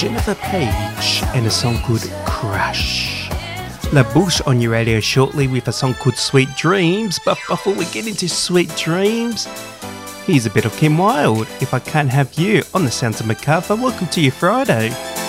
Jennifer Page and a song called Crush. La Bouche on your radio shortly with a song called Sweet Dreams, but before we get into Sweet Dreams, here's a bit of Kim Wilde, If I Can't Have You, on the Sounds of MacArthur. Welcome to your Friday.